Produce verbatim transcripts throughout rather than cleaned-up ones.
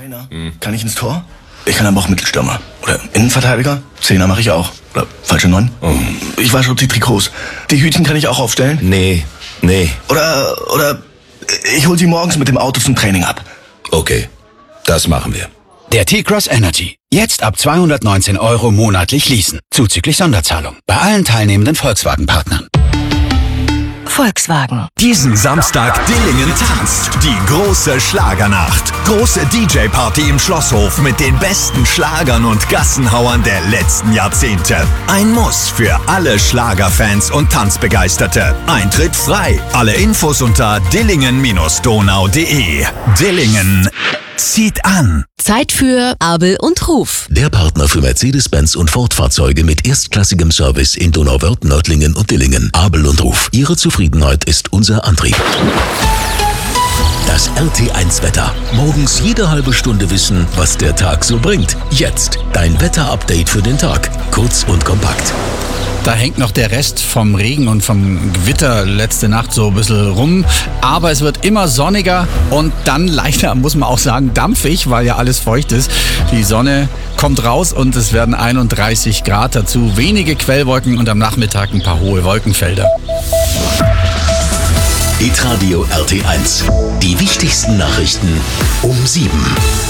Trainer. Hm. Kann ich ins Tor? Ich kann aber auch Mittelstürmer. Oder Innenverteidiger. Zehner mache ich auch. Oder falsche Neun. Oh. Ich wasche die Trikots. Die Hütchen kann ich auch aufstellen. Nee, nee. Oder, oder ich hol sie morgens mit dem Auto zum Training ab. Okay, das machen wir. Der T-Cross Energy. Jetzt ab zweihundertneunzehn Euro monatlich leasen. Zuzüglich Sonderzahlung. Bei allen teilnehmenden Volkswagen-Partnern. Volkswagen. Diesen Samstag Dillingen tanzt. Die große Schlagernacht. Große D J-Party im Schlosshof mit den besten Schlagern und Gassenhauern der letzten Jahrzehnte. Ein Muss für alle Schlagerfans und Tanzbegeisterte. Eintritt frei. Alle Infos unter dillingen Bindestrich donau punkt de. Dillingen zieht an. Zeit für Abel und Ruf. Der Partner für Mercedes-Benz und Ford-Fahrzeuge mit erstklassigem Service in Donauwörth, Nördlingen und Dillingen. Abel und Ruf. Ihre Zufriedenheit ist unser Antrieb. Das R T eins Wetter. Morgens jede halbe Stunde wissen, was der Tag so bringt. Jetzt dein Wetter-Update für den Tag. Kurz und kompakt. Da hängt noch der Rest vom Regen und vom Gewitter letzte Nacht so ein bisschen rum. Aber es wird immer sonniger und dann leider, muss man auch sagen, dampfig, weil ja alles feucht ist. Die Sonne kommt raus und es werden einunddreißig Grad. Dazu wenige Quellwolken und am Nachmittag ein paar hohe Wolkenfelder. Hitradio R T eins. Die wichtigsten Nachrichten um sieben.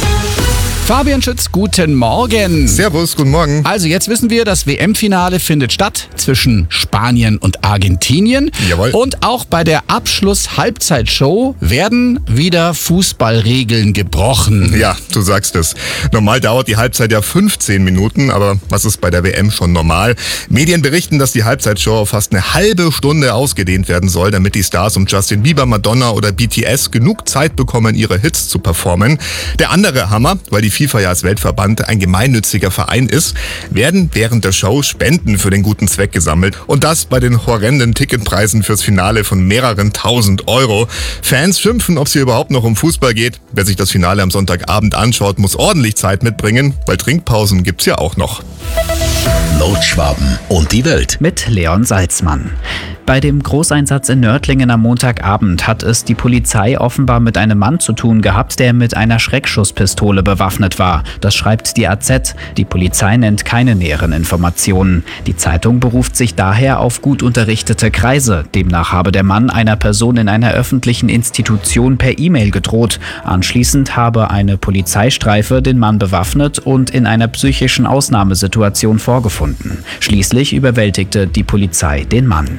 Fabian Schütz, guten Morgen. Servus, guten Morgen. Also jetzt wissen wir, das W M-Finale findet statt zwischen Spanien und Argentinien. Jawohl. Und auch bei der Abschluss-Halbzeitshow werden wieder Fußballregeln gebrochen. Ja, du sagst es. Normal dauert die Halbzeit ja fünfzehn Minuten, aber was ist bei der W M schon normal? Medien berichten, dass die Halbzeitshow auf fast eine halbe Stunde ausgedehnt werden soll, damit die Stars um Justin Bieber, Madonna oder B T S genug Zeit bekommen, ihre Hits zu performen. Der andere Hammer, weil die FIFA ja als Weltverband ein gemeinnütziger Verein ist, werden während der Show Spenden für den guten Zweck gesammelt. Und das bei den horrenden Ticketpreisen fürs Finale von mehreren tausend Euro. Fans schimpfen, ob es hier überhaupt noch um Fußball geht. Wer sich das Finale am Sonntagabend anschaut, muss ordentlich Zeit mitbringen, weil Trinkpausen gibt's ja auch noch. Nordschwaben und die Welt. Mit Leon Salzmann. Bei dem Großeinsatz in Nördlingen am Montagabend hat es die Polizei offenbar mit einem Mann zu tun gehabt, der mit einer Schreckschusspistole bewaffnet war. Das schreibt die A Z. Die Polizei nennt keine näheren Informationen. Die Zeitung beruft sich daher auf gut unterrichtete Kreise. Demnach habe der Mann einer Person in einer öffentlichen Institution per E-Mail gedroht. Anschließend habe eine Polizeistreife den Mann bewaffnet und in einer psychischen Ausnahmesituation vorgefunden. Schließlich überwältigte die Polizei den Mann.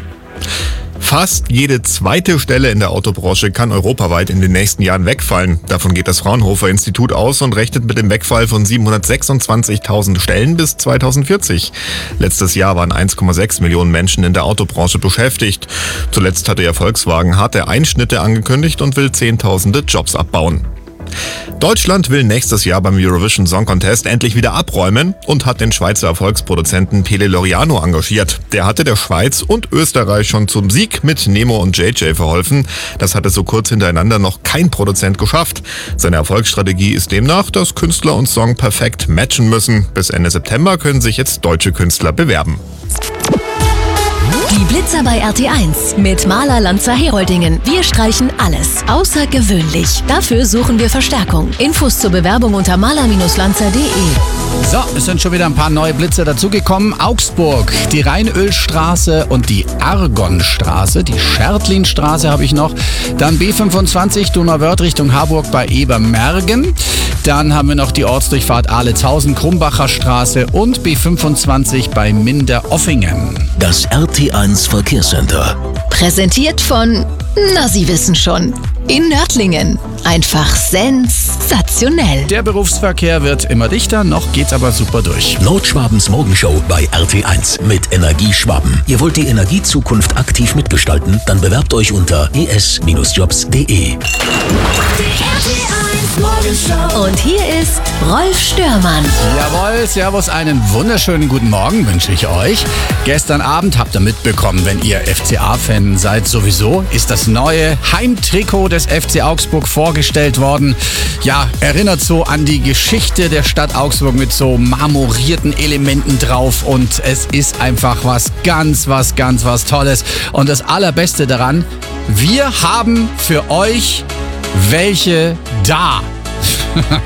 Fast jede zweite Stelle in der Autobranche kann europaweit in den nächsten Jahren wegfallen. Davon geht das Fraunhofer-Institut aus und rechnet mit dem Wegfall von siebenhundertsechsundzwanzigtausend Stellen bis zweitausendvierzig. Letztes Jahr waren eins Komma sechs Millionen Menschen in der Autobranche beschäftigt. Zuletzt hatte ja Volkswagen harte Einschnitte angekündigt und will Zehntausende Jobs abbauen. Deutschland will nächstes Jahr beim Eurovision Song Contest endlich wieder abräumen und hat den Schweizer Erfolgsproduzenten Pele Loriano engagiert. Der hatte der Schweiz und Österreich schon zum Sieg mit Nemo und J J verholfen. Das hatte so kurz hintereinander noch kein Produzent geschafft. Seine Erfolgsstrategie ist demnach, dass Künstler und Song perfekt matchen müssen. Bis Ende September können sich jetzt deutsche Künstler bewerben. Die Blitzer bei R T eins mit Maler Lanzer Heroldingen. Wir streichen alles. Außergewöhnlich. Dafür suchen wir Verstärkung. Infos zur Bewerbung unter maler Bindestrich lanzer punkt de. So, es sind schon wieder ein paar neue Blitzer dazugekommen. Augsburg, die Rheinölstraße und die Argonstraße. Die Schertlinstraße habe ich noch. Dann B fünfundzwanzig Donauwörth Richtung Harburg bei Ebermergen. Dann haben wir noch die Ortsdurchfahrt Ahlitshausen, Krumbacher Straße und B fünfundzwanzig bei Minderoffingen. Das R T eins Verkehrscenter. Präsentiert von, na Sie wissen schon, in Nördlingen. Einfach sensationell. Der Berufsverkehr wird immer dichter, noch geht's aber super durch. Nordschwabens Morgenshow bei R T eins mit Energieschwaben. Ihr wollt die Energiezukunft aktiv mitgestalten? Dann bewerbt euch unter e s jobs punkt de. Und hier ist Rolf Störmann. Jawohl, servus, einen wunderschönen guten Morgen wünsche ich euch. Gestern Abend habt ihr mitbekommen, wenn ihr F C A-Fan seid sowieso, ist das neue Heimtrikot des F C Augsburg vorgestellt worden. Ja, erinnert so an die Geschichte der Stadt Augsburg mit so marmorierten Elementen drauf und es ist einfach was ganz, was ganz, was Tolles. Und das Allerbeste daran, wir haben für euch welche da.